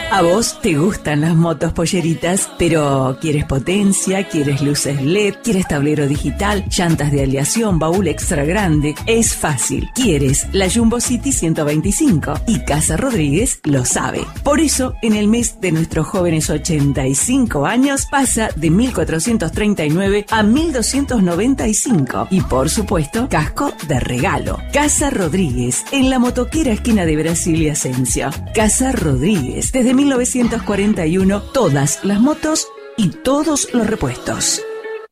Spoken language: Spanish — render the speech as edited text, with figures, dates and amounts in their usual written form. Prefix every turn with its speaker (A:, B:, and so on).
A: A vos te gustan las motos polleritas, pero ¿quieres potencia? ¿Quieres luces LED? ¿Quieres tablero digital? ¿Llantas de aleación? ¿Baúl extra grande? Es fácil. Quieres la Jumbo City 125 y Casa Rodríguez lo sabe. Por eso, en el mes de nuestros jóvenes 85 años, pasa de 1.439 a 1.295 y, por supuesto, casco de regalo. Casa Rodríguez, en la motoquera esquina de Brasil y Asensio. Casa Rodríguez, desde 1941, todas las motos y todos los repuestos.